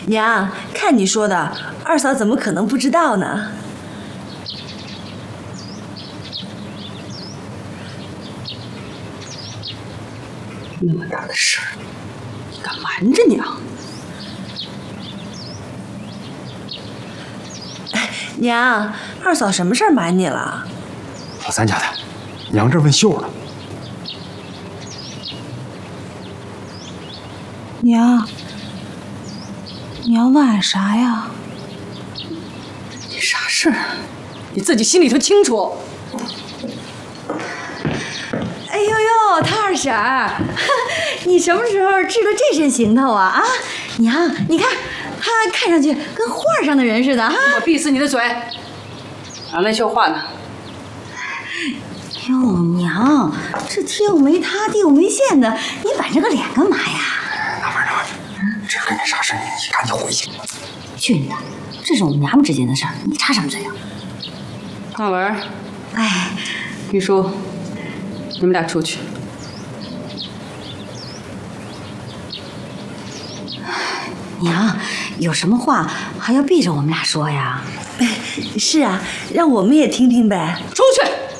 娘，看你说的，二嫂怎么可能不知道呢？ 那么大的事儿，你敢瞒着娘？ 娘，二嫂什么事儿瞒你了？ 老三家的，娘这问秀呢。 娘，你要问俺啥呀？你啥事儿？你自己心里头清楚。 哎呦呦，他二婶儿，你什么时候治的这身行头啊？啊，娘，你看他看上去跟画上的人似的啊！ 我闭死你的嘴！俺问秀话呢。 哟，娘，这天又没塌地又没陷的，你板着个脸干嘛呀？ 那玩意儿，这跟你啥事？你赶紧回去。 去你的！这是我们娘们之间的事儿，你插什么嘴啊？ 大文， 哎， 玉书，你们俩出去。 娘，有什么话还要避着我们俩说呀？是啊，让我们也听听呗。 出去！